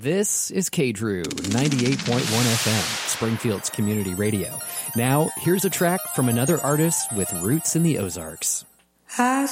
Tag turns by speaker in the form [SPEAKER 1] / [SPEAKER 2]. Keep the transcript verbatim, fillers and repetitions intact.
[SPEAKER 1] This is K Drew, ninety-eight point one F M, Springfield's community radio. Now, here's a track from another artist with roots in the Ozarks.
[SPEAKER 2] I